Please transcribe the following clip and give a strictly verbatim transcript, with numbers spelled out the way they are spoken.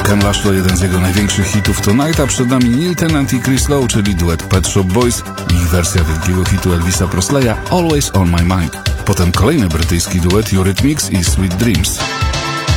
Ken Laszlo, jeden z jego największych hitów Tonight, a przed nami Neil Tennant i Chris Lowe, czyli duet Pet Shop Boys, ich wersja wielkiego hitu Elvisa Presleya Always on My Mind. Potem kolejny brytyjski duet Eurythmics i Sweet Dreams.